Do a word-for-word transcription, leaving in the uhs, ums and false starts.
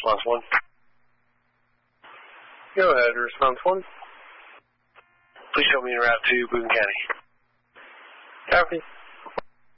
response one. Go ahead, response one. Please show me en route to Boone County. Copy.